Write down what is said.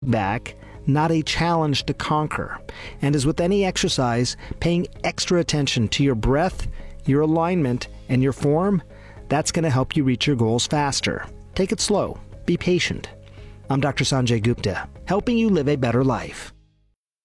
back, not a challenge to conquer. And as with any exercise, paying extra attention to your breath, your alignment, and your form, that's going to help you reach your goals faster. Take it slow. Be patient. I'm Dr. Sanjay Gupta, helping you live a better life.